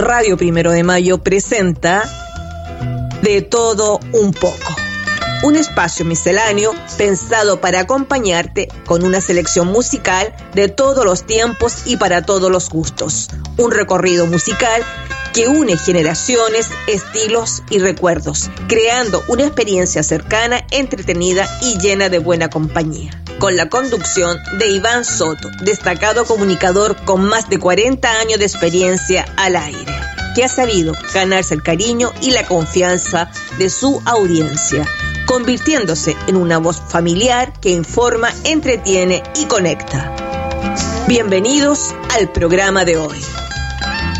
Radio Primero de Mayo presenta De Todo Un Poco, un espacio misceláneo pensado para acompañarte con una selección musical de todos los tiempos y para todos los gustos. Un recorrido musical que une generaciones, estilos y recuerdos, creando una experiencia cercana, entretenida y llena de buena compañía. Con la conducción de Iván Soto, destacado comunicador con más de 40 años de experiencia al aire, que ha sabido ganarse el cariño y la confianza de su audiencia, convirtiéndose en una voz familiar que informa, entretiene y conecta. Bienvenidos al programa de hoy.